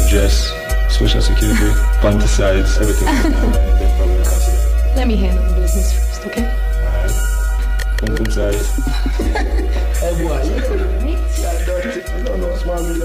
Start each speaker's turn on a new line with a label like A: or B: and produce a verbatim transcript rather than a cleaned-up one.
A: dress, social security, panty size, everything. Then probably consider.
B: Let me handle the business first, okay?
A: Alright. Pum pum size.
C: Hey boy, you know,
B: Right?
C: yeah, dirty. I don't know what's wrong with you.